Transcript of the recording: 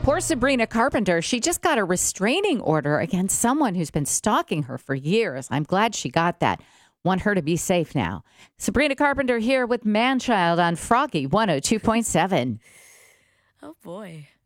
Poor Sabrina Carpenter, she just got a restraining order against someone who's been stalking her for years. I'm glad she got that. Want her to be safe now. Sabrina Carpenter here with Manchild on Froggy 102.7. Oh, boy.